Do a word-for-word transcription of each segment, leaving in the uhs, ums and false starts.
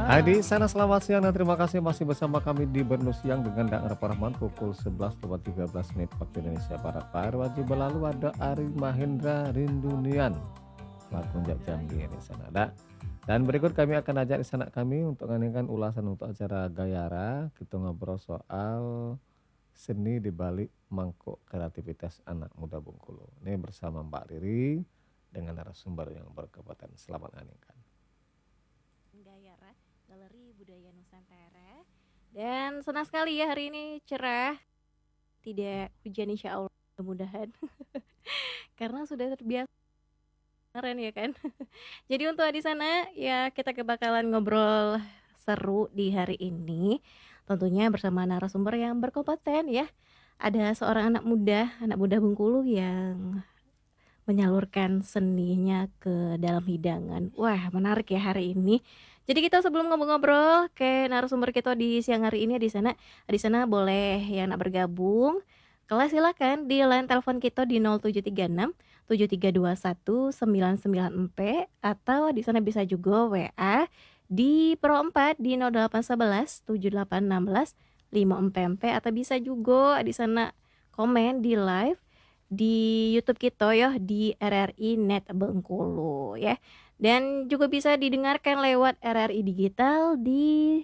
Hai di siang. sana selamat siang dan terima kasih masih bersama kami di Bernu Siang dengan Dang Arif Rahman pukul sebelas lewat tiga belas menit waktu Indonesia Barat. Pak Heru wajib berlalu ada Ari Mahendra Rindunian. Lakunjak Jambi di sana ada. Dan berikut kami akan ajak di sana kami untuk mengadakan ulasan untuk acara Gayara. Kita ngobrol soal seni di balik mangkok kreativitas anak muda Bengkulu. Ini bersama Mbak Riri dengan narasumber yang berkekuatan. Selamat mendengarkan. Gayara, Galeri Budaya Nusantara. Dan senang sekali ya hari ini cerah, tidak hujan insya Allah mudah-mudahan. Karena sudah terbiasa kemarin ya kan. Jadi untuk di sana ya kita bakalan ngobrol seru di hari ini. Tentunya bersama narasumber yang berkompeten ya. Ada seorang anak muda, anak muda Bengkulu yang menyalurkan seninya ke dalam hidangan. Wah, menarik ya hari ini. Jadi kita sebelum ngobrol-ngobrol ke narasumber kita di siang hari ini di sana, di sana boleh yang nak bergabung. Kelas silakan di line telepon kita di nol tujuh tiga enam tujuh tiga dua satu sembilan sembilan empat atau di sana bisa juga W A di Pro empat di nol delapan satu satu tujuh delapan satu enam lima empat empat atau bisa juga di sana komen di live di YouTube kita ya di R R I Net Bengkulu ya. Dan juga bisa didengarkan lewat R R I Digital di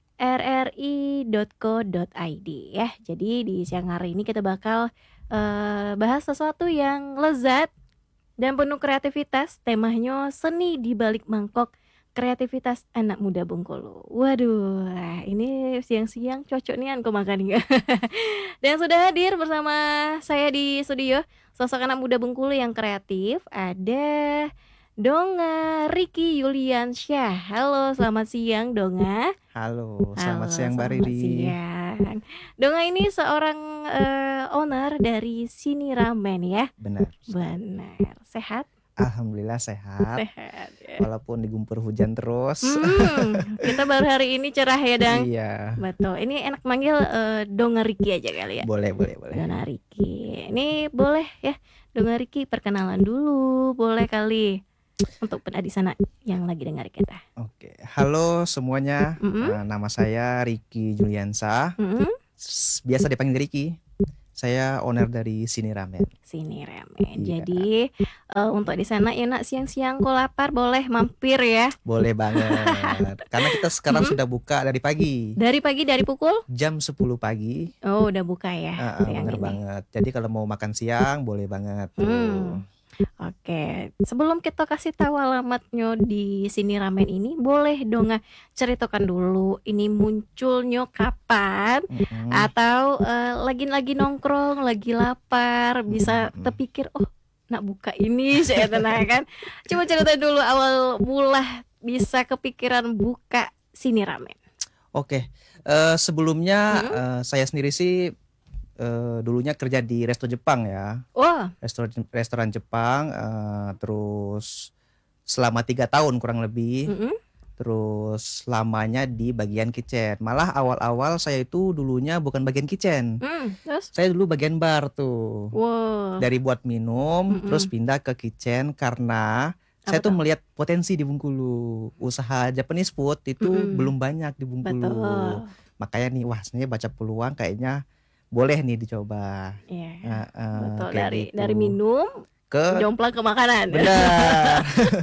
r r i dot co dot i d ya. Jadi di siang hari ini kita bakal uh, bahas sesuatu yang lezat dan penuh kreativitas. Temanya seni di balik mangkok kreativitas anak muda Bengkulu. Waduh, ini siang-siang cocok nih aku makan nih. Dan sudah hadir bersama saya di studio sosok anak muda Bengkulu yang kreatif. Ada Donga Riki Yuliansyah. Halo, selamat siang Donga. Halo, selamat Halo, siang Mbak selamat Riri. siang. Donga ini seorang uh, owner dari Sini Ramen ya. Benar. Benar. Sehat? Alhamdulillah sehat. Sehat ya. Walaupun digempur hujan terus. Hmm, kita baru hari ini cerah ya Dang. Iya. Betul. Ini enak manggil uh, Donga Riki aja kali ya. Boleh, boleh, boleh. Donga Riki. Ini boleh ya. Donga Riki perkenalan dulu, boleh kali. Untuk pernah di sana yang lagi dengar kita. Oke. Halo semuanya. Mm-hmm. Uh, nama saya Riki Juliansa. Mm-hmm. Biasa dipanggil Riki. Saya owner dari Sini Ramen. Sini Ramen. Iya. Jadi uh, untuk di sana ya nak siang-siang kok lapar boleh mampir ya. Boleh banget. Karena kita sekarang Mm-hmm. sudah buka dari pagi. Dari pagi dari pukul? Jam sepuluh pagi. Oh, udah buka ya. Uh, uh, siang bener ini. banget. Jadi kalau mau makan siang boleh banget tuh. Hmm. Oke, sebelum kita kasih tahu alamatnya di Sini Ramen ini, boleh dong nggak ceritakan dulu ini munculnya kapan, Mm-mm. atau uh, lagi-lagi nongkrong, lagi lapar, bisa Mm-mm. terpikir, oh nak buka ini, saya tenang kan. Coba cerita dulu awal mula bisa kepikiran buka Sini Ramen. Oke, eh, sebelumnya Hmm? eh, saya sendiri sih eh, dulunya kerja di resto Jepang ya, Wah, restoran restoran Jepang, eh, terus selama tiga tahun kurang lebih, mm-mm. terus lamanya di bagian kitchen. Malah awal-awal saya itu dulunya bukan bagian kitchen, Hmm, terus, saya dulu bagian bar tuh, wow, dari buat minum, Mm-mm. terus pindah ke kitchen karena saya Apa tuh tuh? melihat potensi di Bengkulu, usaha Japanese food itu Mm-mm. belum banyak di Bengkulu. Betul, Makanya nih wah sebenarnya baca peluang kayaknya boleh nih dicoba. ya, Nah, eh, betul kayak dari gitu. dari minum Ke jomplang ke makanan. benar.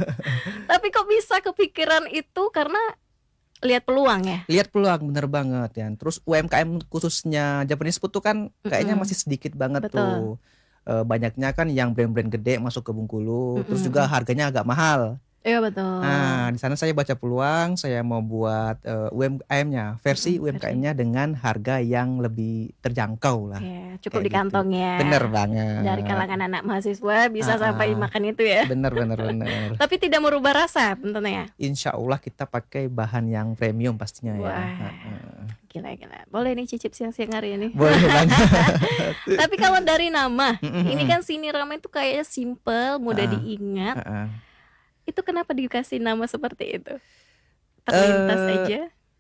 Tapi kok bisa kepikiran itu karena lihat peluang ya? Lihat peluang bener banget ya. Terus U M K M khususnya Japanese food tuh kan kayaknya Mm-mm. masih sedikit banget Betul. tuh. Eh, banyaknya kan yang brand-brand gede masuk ke Bengkulu, terus Mm-mm. juga harganya agak mahal. Iya betul. Nah, di sana saya baca peluang, saya mau buat eh, U M K M-nya, versi Mm-mm, U M K M-nya dengan harga yang lebih terjangkau lah. Ya, cukup Kayak di gitu. kantong ya. Bener banget. Dari kalangan anak mahasiswa bisa Ah, sampai ah. makan itu ya. Bener bener bener. Tapi tidak merubah rasa tentunya. Insya Allah kita pakai bahan yang premium pastinya ya. Wah. Heeh. Gila-gila. Boleh nih cicip siang-siang hari ini. Boleh banget. Tapi kalau dari nama, Mm-mm. ini kan Sini Ramen itu kayaknya simple, mudah Ah. diingat. Heeh. Itu kenapa dikasih nama seperti itu? Terlintas Eh, aja?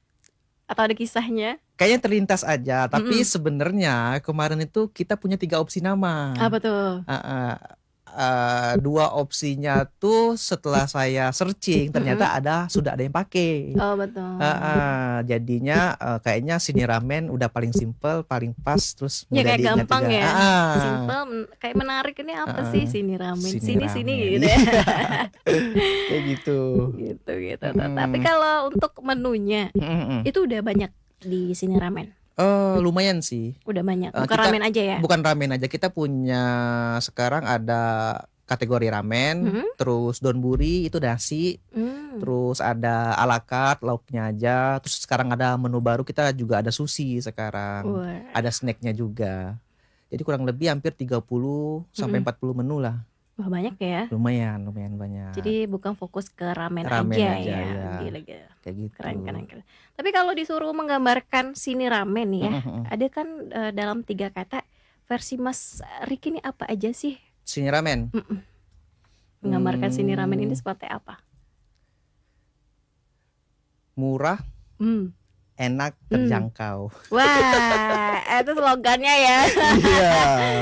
Atau ada kisahnya? Kayaknya terlintas aja, tapi Mm-mm. sebenarnya kemarin itu kita punya tiga opsi nama. Apa tuh? Heeh. eh, dua opsinya tuh setelah saya searching ternyata Mm-mm. ada sudah ada yang pakai. Oh betul. Ah, ah, jadinya eh, kayaknya Sini Ramen udah paling simple, paling pas, terus Ya mudah kayak diingat gampang juga. ya, Ah, ah. simple, men- kayak menarik. Ini apa Ah, sih ah. sini ramen, Sini sini sini Ramen. gitu ya. Kayak gitu. Gitu gitu. Tapi Mm-mm. kalau untuk menunya Mm-mm. itu udah banyak di sini ramen, Eh, lumayan sih. udah banyak. Eh, Bukan kita ramen aja ya. bukan ramen aja, kita punya sekarang ada kategori ramen, Mhm. terus donburi itu nasi, Hmm. terus ada ala carte lauknya aja, terus sekarang ada menu baru kita juga ada sushi sekarang, Wah. ada snacknya juga. Jadi kurang lebih hampir tiga puluh sampai Mm-mm. empat puluh menu lah. Wah banyak ya. Lumayan, lumayan banyak. Jadi bukan fokus ke ramen, Ramen aja, aja, ya. ya. Gila gila. Kayak gitu. Keren keren keren. Tapi kalau disuruh menggambarkan sini ramen nih ya, Mm-mm. ada kan eh, dalam tiga kata, versi Mas Riki ini apa aja sih? Sini ramen. Mm-mm. Menggambarkan sini ramen ini Hmm, seperti apa? murah, Hmm. enak, Hmm. terjangkau. Wah, itu slogannya ya. Iya.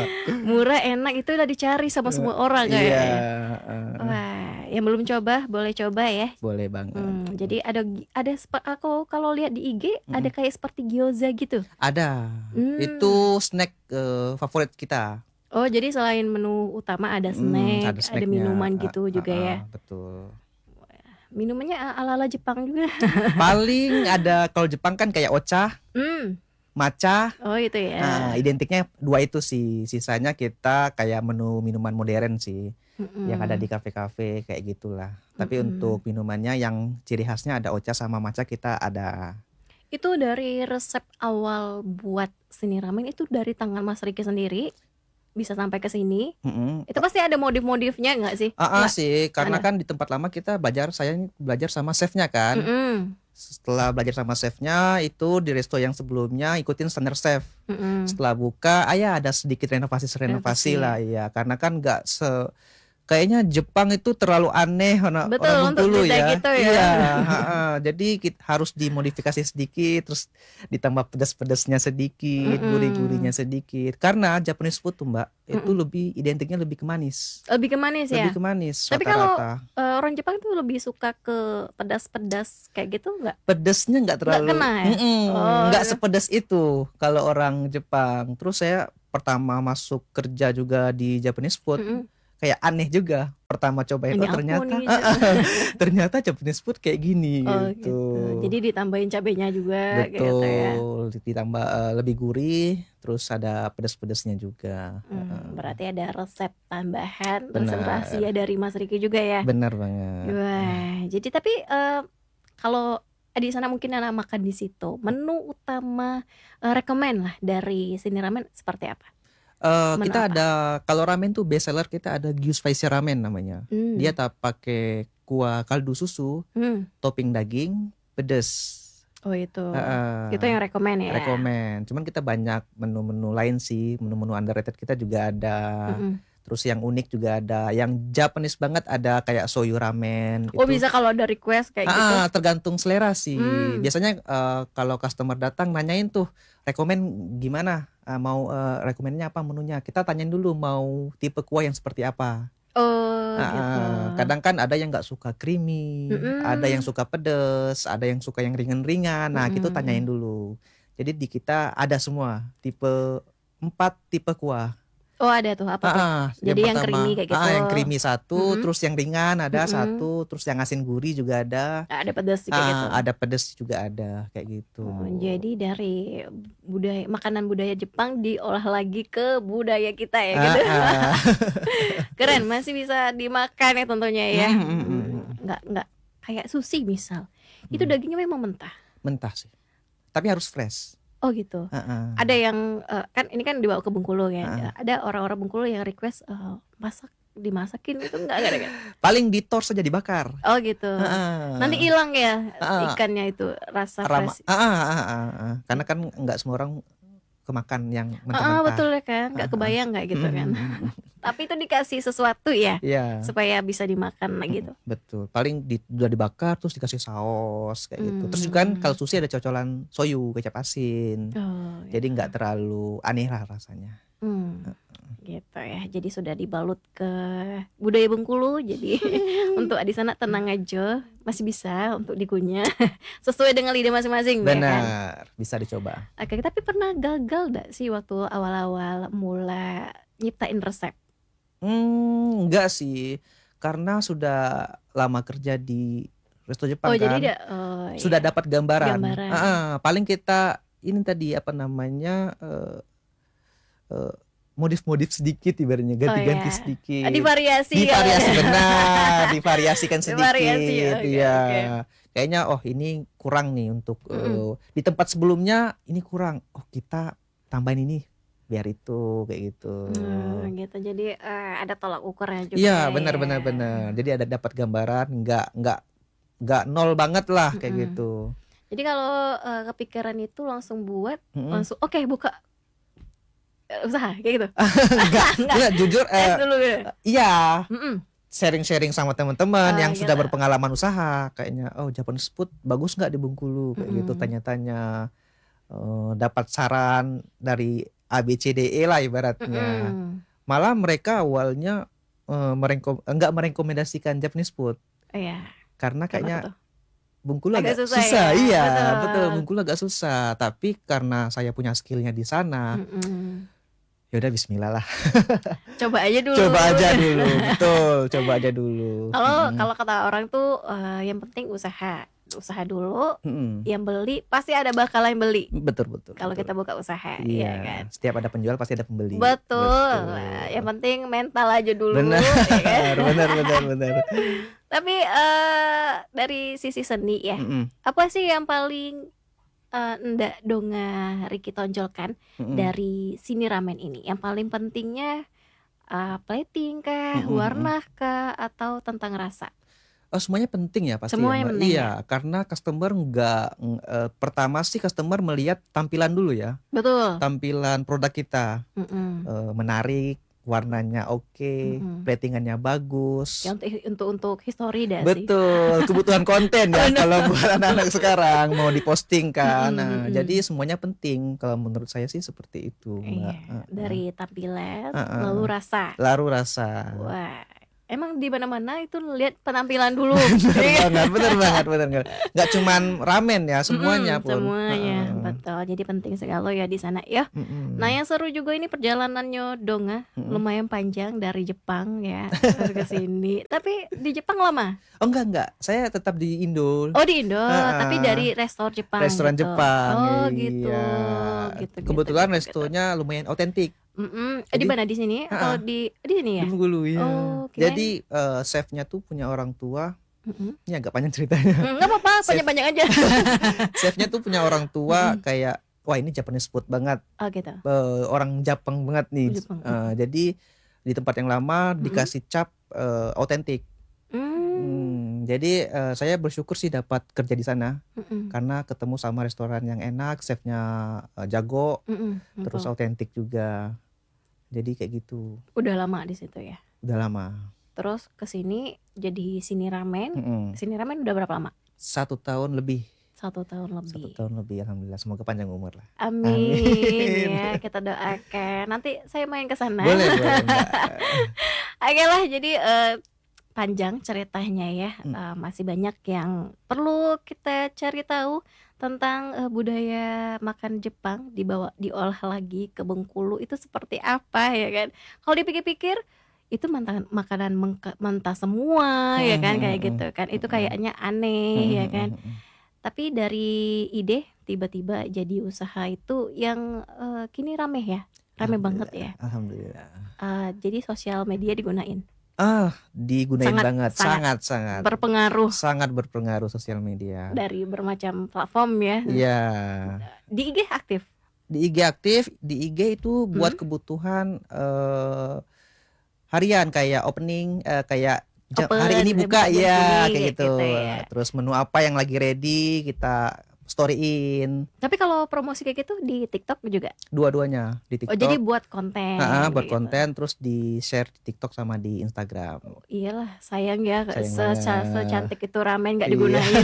Murah, enak, itu udah dicari sama semua orang Iya, kayaknya. eh, Wah, yang belum coba boleh coba ya. boleh banget. Hmm, jadi ada gi- ada sepe- aku kalau lihat di I G ada Mm-mm. kayak seperti gyoza gitu. Ada. Hmm. Itu snack eh, favorit kita. Oh, jadi selain menu utama ada Hmm, snack, ada ada snacknya. minuman Ah, gitu ah, juga ya. ah, betul. Minumannya ala-ala Jepang juga. Paling ada kalau Jepang kan kayak ocha, Hmm. matcha. Oh, itu ya. Nah, identiknya dua itu sih. Sisanya kita kayak menu minuman modern sih, yang ada di Mm-mm. kafe-kafe kayak gitulah. Tapi Mm-mm. untuk minumannya yang ciri khasnya ada ocha sama matcha kita ada. Itu dari resep awal buat sini ramen itu dari tangan Mas Riki sendiri bisa sampai ke sini. Mm-mm. Itu pasti ada modif-modifnya nggak sih? Ah, ah, Nggak? sih, karena Ada. kan di tempat lama kita belajar, saya belajar sama chefnya kan. Mm-mm. Setelah belajar sama chefnya itu di resto yang sebelumnya ikutin standar chef. Mm-mm. Setelah buka, ah ya ada sedikit renovasi renovasi Renovasi. lah ya. Karena kan nggak se kayaknya Jepang itu terlalu aneh orang, Betul, orang untuk Bengkulu lidah ya. gitu ya. Iya, ha-ha. Jadi kita harus dimodifikasi sedikit, terus ditambah pedas-pedasnya sedikit, Mm-mm. gurih-gurihnya sedikit. Karena Japanese food tuh Mbak, itu Mm-mm. lebih identiknya lebih ke manis. Lebih ke manis ya. Lebih ke manis Tapi kalau rata-rata. eh, orang Jepang tuh lebih suka ke pedas-pedas kayak gitu nggak? Pedesnya nggak Nggak terlalu, kena ya? Mm-mm, Oh, nggak gitu. sepedas itu kalau orang Jepang. Terus saya pertama masuk kerja juga di Japanese food, Mm-mm. kayak aneh juga. Pertama cobain, Ini oh apa ternyata, nih? ah, ah, ternyata Japanese food kayak gini Oh gitu. gitu. Jadi ditambahin cabenya juga gitu ya. Betul, ditambah eh, lebih gurih, terus ada pedas-pedasnya juga. Hmm, Heeh. berarti ada resep tambahan, resep Benar, rahasia dari Mas Riki juga ya. benar banget. Wah, jadi tapi eh, kalau di sana mungkin anak makan di situ, menu utama eh, rekomen lah dari sini ramen seperti apa? Eh, Menu kita apa? ada kalau ramen tuh best seller kita ada Gyu Spicy Ramen namanya. Dia Hmm. tak pakai kuah kaldu susu, Hmm. topping daging, pedes. Oh itu. Heeh. Itu yang rekomen ya. Rekomen. Cuman kita banyak menu-menu lain sih, menu-menu underrated kita juga ada. Mm-mm. Terus yang unik juga ada, yang Japanese banget ada kayak soyu ramen Oh itu. bisa kalau ada request kayak gitu. Ah, tergantung selera sih. Hmm. Biasanya eh, kalau customer datang nanyain tuh, rekomen gimana? Ah, mau eh, rekomennya apa menunya? Kita tanyain dulu mau tipe kuah yang seperti apa. Oh Ah, gitu. ah. Kadang kan ada yang nggak suka creamy, Mm-mm. ada yang suka pedes, ada yang suka yang ringan-ringan. Nah, kita Mm-mm. tanyain dulu. Jadi di kita ada semua tipe empat tipe kuah. Oh ada tuh apa Ah, tuh? ah. Jadi yang pertama, creamy kayak ah, gitu. yang creamy satu, Mm-mm. terus yang ringan ada Mm-mm. satu, terus yang asin gurih juga ada. Ada pedas juga Ah, gitu. ada pedes juga ada kayak gitu. Oh, jadi dari budaya makanan budaya Jepang diolah lagi ke budaya kita ya Ah, gitu. ah. Keren, masih bisa dimakan ya tentunya ya. Mm, mm, mm, Hmm, mm. nggak nggak kayak sushi misal. Itu Hmm. dagingnya memang mentah. Mentah sih. Tapi harus fresh. Oh gitu. Ah, ah. Ada yang eh, kan ini kan dibawa ke Bengkulu ya. Ah. Ada orang-orang Bengkulu yang request eh, masak dimasakin itu enggak enggak ada kan? Paling di tor saja dibakar. Oh gitu. Ah, ah. Nanti hilang ya Ah. ikannya itu rasa Rama- fresh. ah, ah, ah, ah, ah. Karena kan nggak semua orang kemakan yang Ah, mentah-mentah. betul ya kan, nggak Ah, ah. kebayang nggak gitu Mm, kan. mm, mm, mm. Tapi itu dikasih sesuatu ya Iya. supaya bisa dimakan lah gitu. Betul. Paling di, udah dibakar terus dikasih saus kayak gitu. Terus juga kan Hmm. kalau sushi ada cocolan soyu, kecap asin. Oh, Jadi gitu. nggak terlalu aneh lah rasanya. Hmm. gitu ya. Jadi sudah dibalut ke budaya Bengkulu. Jadi untuk di sana tenang aja, masih bisa untuk dikunyah sesuai dengan lidah masing-masing. Ya kan? Benar, bisa dicoba. Oke, tapi pernah gagal gak sih waktu awal-awal mulai nyiptain resep? Hmm, enggak sih, karena sudah lama kerja di resto Jepang Oh kan, jadi da- oh, sudah iya. dapat gambaran. Gambaran. Ah, ah, paling kita ini tadi apa namanya eh, eh, modif-modif sedikit ibaratnya, ganti-ganti iya. sedikit. Ah, divariasi ya. Divariasi benar, divariasikan sedikit. Divariasi, oke, Iya. oke. Kayaknya oh ini kurang nih untuk eh, Mm-mm. di tempat sebelumnya ini kurang. Oh, kita tambahin ini biar itu kayak gitu. Hmm, gitu. Jadi eh, ada tolak ukurnya juga. Iya, benar ya. benar benar. Jadi ada dapat gambaran, nggak nggak nggak nol banget lah kayak Mm-mm. gitu. Jadi kalau eh, kepikiran itu langsung buat, Mm-mm. langsung oke buka eh, usaha kayak gitu. Enggak, Enggak. enggak jujur Tes eh, dulu gitu. iya, Mm-mm. sharing-sharing sama teman-teman Ah, yang sudah gitu. berpengalaman usaha kayaknya oh Japanese food bagus nggak di Bengkulu kayak gitu, Mm-mm. tanya-tanya. Eh, dapat saran dari A B C D E lah ibaratnya. Mm-mm. Malah mereka awalnya eh, merengko- enggak merekomendasikan Japanese food Oh, iya. karena Kenapa kayaknya tuh? Bengkulu Agak agak susah susah, ya, iya betul. betul, Bengkulu agak susah. Tapi karena saya punya skillnya di sana, Mm-mm. ya udah Bismillah lah, Coba aja dulu. coba aja dulu, betul, coba aja dulu. Kalau Mm-mm. kalau kata orang tuh eh, yang penting usaha, usaha dulu. Mm-mm. Yang beli pasti ada bakal yang beli. Betul betul. Kalau betul. kita buka usaha, iya ya kan. setiap ada penjual pasti ada pembeli. Betul. Yang penting mental aja dulu, Benar, ya kan? benar, benar, benar. Tapi eh, dari sisi seni ya, Mm-mm, apa sih yang paling eh, ndak donga Ricky tonjolkan mm-mm. dari sini ramen ini? Yang paling pentingnya eh, plating kah, Mm-mm, warna kah, atau tentang rasa? Oh, semuanya penting ya pasti Semuanya ya, Mbak. penting Iya, karena customer nggak ng- eh, pertama sih customer melihat tampilan dulu ya, Betul. tampilan produk kita Mm-mm. eh, menarik, warnanya oke, Mm-mm. platingannya bagus. Ya, untuk untuk untuk history dah sih. Betul, kebutuhan konten ya Benar. kalau buat anak-anak sekarang mau diposting kan. Mm-mm, Nah, mm-mm. jadi semuanya penting kalau menurut saya sih seperti itu, Mbak. Iya, Heeh. dari tampilan Heeh. lalu rasa. Lalu rasa. Wah, emang di mana-mana itu lihat penampilan dulu. Bener Iya. banget, bener banget, bener banget. Nggak cuman ramen ya, semuanya Mm-mm, pun. semuanya, Heeh. betul. Jadi penting sekali ya di sana ya. Mm-mm. Nah, yang seru juga ini perjalanannya Donga Mm-mm. lumayan panjang dari Jepang ya ke sini. Tapi di Jepang lama? Oh enggak enggak, saya tetap di Indo. Oh di Indo, Ha-ha. tapi dari restoran Jepang. Restoran gitu. Jepang. Oh iya. gitu. Gitu. Kebetulan gitu, gitu, restonya lumayan otentik. Mm-mm. Eh, di Jadi- mana di sini atau Ha-ha. di di sini ya? Di Bengkulu ya. Oh, kirain- Jadi eh, chefnya tuh punya orang tua. Mm-mm. Ini agak panjang ceritanya. Mm, nggak apa-apa, Chef- panjang-panjang aja. Chefnya tuh punya orang tua kayak wah ini Japanese food banget. Oh gitu. Eh, orang Jepang banget nih. Jepang. Eh, jadi di tempat yang lama Mm-mm. dikasih cap eh, otentik. Hmm. Hmm, jadi eh, saya bersyukur sih dapat kerja di sana Mm-mm. karena ketemu sama restoran yang enak, chefnya eh, jago, Mm-mm. terus Betul. autentik juga. Jadi kayak gitu. Udah lama di situ ya. Udah lama. Terus ke sini jadi sini ramen. Mm-mm. Sini ramen udah berapa lama? Satu tahun lebih. Satu tahun Satu lebih. tahun lebih. Alhamdulillah. Semoga panjang umur lah. Amin, Amin. ya, kita doakan. Nanti saya main ke sana. Boleh, boleh. Mbak. Oke lah, jadi eh, panjang ceritanya ya. Hmm. Eh, masih banyak yang perlu kita cari tahu tentang eh, budaya makan Jepang, dibawa diolah lagi ke Bengkulu itu seperti apa ya kan. Kalau dipikir-pikir itu makanan makanan mengka- mentah semua ya kan, Hmm, kayak hmm, gitu kan. Itu hmm. kayaknya aneh ya Mm-mm, kan. mm-mm. Tapi dari ide tiba-tiba jadi usaha itu yang eh, kini rame ya, rame banget ya. Alhamdulillah. Eh, jadi sosial media digunain, Ah, digunain Sangat, banget, sangat sangat sangat. berpengaruh Sangat berpengaruh sosial media. dari bermacam platform ya. Iya. Di I G aktif. Di I G aktif, di I G itu buat Hmm. kebutuhan eh, harian kayak opening eh, kayak jam- Open, hari ini eh, buka buka jam ya segini, kayak kayak gitu. gitu ya. Terus menu apa yang lagi ready kita storyin, Tapi kalau promosi kayak gitu di TikTok juga. dua-duanya di TikTok. Oh jadi buat konten. Ah, ah, buat gitu. konten terus di share di TikTok sama di Instagram. Iyalah sayang ya, Sayang se- banget. secantik itu ramen nggak Iya. digunain.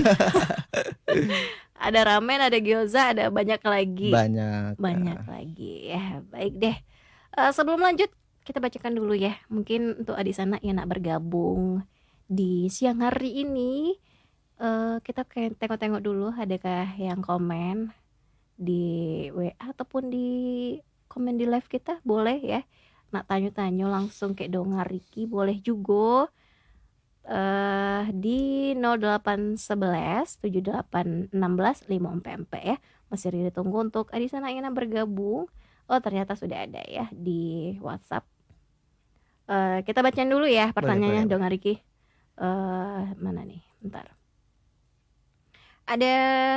Ada ramen, ada gyoza, ada banyak lagi. Banyak. Banyak lagi ya. Baik deh. Eh, sebelum lanjut kita bacakan dulu ya. Mungkin untuk adik sana yang nak bergabung di siang hari ini, eh, kita kayak tengok-tengok dulu adakah yang komen di W A ataupun di komen di live kita, boleh ya. Nak tanya-tanya langsung kayak Donga Riki boleh juga. Uh, di nol delapan satu satu tujuh delapan satu enam lima empat empat ya. Masih ditunggu untuk adik sana yang bergabung. Oh ternyata sudah ada ya di WhatsApp. Uh, kita bacain dulu ya pertanyaannya Donga Riki. Uh, mana nih? Bentar. Ada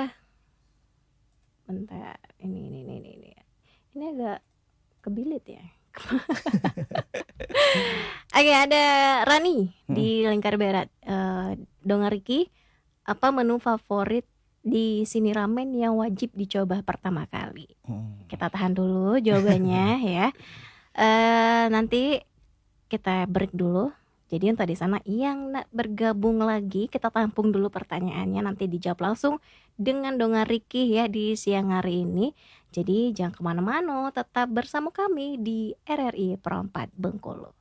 bentar. Ini ini ini ini. Ini, ini agak kebilit ya. Oke, ada Rani hmm. di Lingkar Berat. uh, Donga Riki, apa menu favorit di Sini Ramen yang wajib dicoba pertama kali? hmm. Kita tahan dulu jawabannya ya. uh, Nanti kita break dulu. Jadi yang tadi sana yang nak bergabung lagi, kita tampung dulu pertanyaannya, nanti dijawab langsung dengan Donga Riki ya di siang hari ini. Jadi jangan kemana-mana, tetap bersama kami di R R I Pro empat Bengkulu.